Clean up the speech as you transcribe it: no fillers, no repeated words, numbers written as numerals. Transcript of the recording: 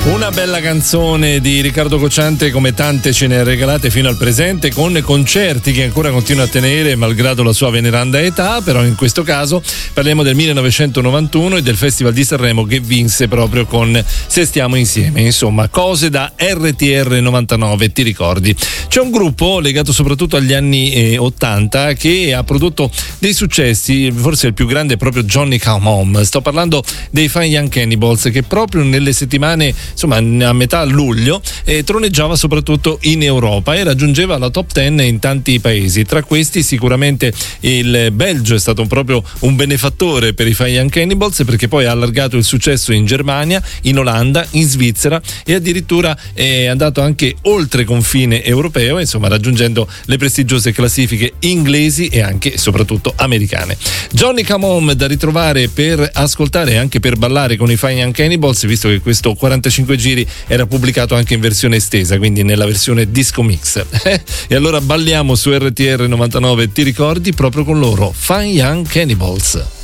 Una bella canzone di Riccardo Cocciante, come tante ce ne ha regalate fino al presente, con concerti che ancora continua a tenere malgrado la sua veneranda età. Però in questo caso parliamo del 1991 e del Festival di Sanremo che vinse proprio con Se stiamo insieme. Insomma, cose da RTR 99, ti ricordi? C'è un gruppo legato soprattutto agli anni 80 che ha prodotto dei successi, forse il più grande è proprio Johnny Come Home. Sto parlando dei Fine Young Cannibals, che proprio nelle settimane, insomma a metà luglio, troneggiava soprattutto in Europa e raggiungeva la top 10 in tanti paesi. Tra questi sicuramente il Belgio è stato proprio un benefattore per i Fine Young Cannibals, perché poi ha allargato il successo in Germania, in Olanda, in Svizzera e addirittura è andato anche oltre confine europeo, insomma raggiungendo le prestigiose classifiche inglesi e anche e soprattutto americane. Johnny Come Home da ritrovare per ascoltare e anche per ballare con i Fine Young Cannibals, visto che questo 45 giri era pubblicato anche in versione estesa, quindi nella versione disco mix. E allora balliamo su RTR 99, ti ricordi, proprio con loro, Fine Young Cannibals.